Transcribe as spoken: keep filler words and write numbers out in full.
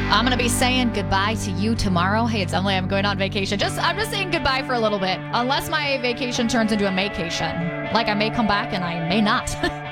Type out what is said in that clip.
I'm going to be saying goodbye to you tomorrow. Hey, it's Emily. I'm going on vacation. Just I'm just saying goodbye for a little bit. Unless my vacation turns into a maycation. Like I may come back and I may not.